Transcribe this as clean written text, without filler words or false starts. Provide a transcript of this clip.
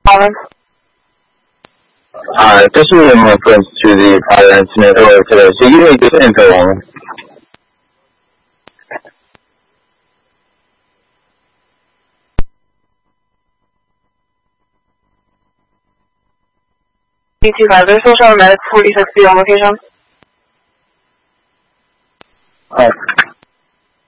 calling? This is in reference to the fire incident earlier today. So you need this info only. D25, there's social medic 46B on location.